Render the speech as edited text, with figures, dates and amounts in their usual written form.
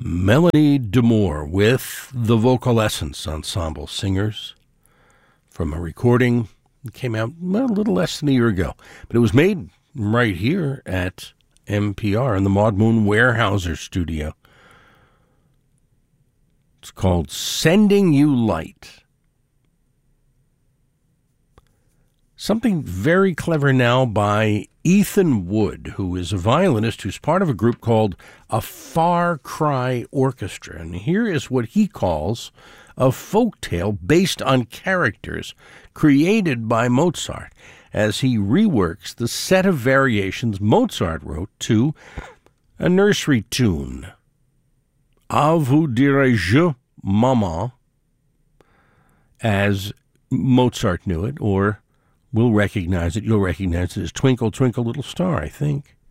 Melanie DeMore with the Vocal Essence Ensemble Singers from a recording that came out a little less than a year ago. But it was made right here at NPR in the Maud Moon Weyerhaeuser studio. It's called Sending You Light. Something very clever now by Ethan Wood, who is a violinist who's part of a group called A Far Cry Orchestra. And here is what he calls a folktale based on characters created by Mozart as he reworks the set of variations Mozart wrote to a nursery tune. À vous dirai-je, maman, as Mozart knew it, or we'll recognize it. You'll recognize it as Twinkle, Twinkle, Little Star, I think.